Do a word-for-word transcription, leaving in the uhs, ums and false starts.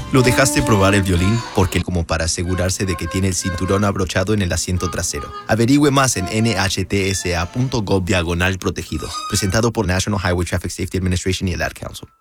Lo dejaste probar el violín porque como para asegurarse de que tiene el cinturón abrochado en el asiento trasero. Averigüe más en N H T S A punto gov diagonal protegidos. Presentado por National Highway Traffic Safety Administration y el Ad Council.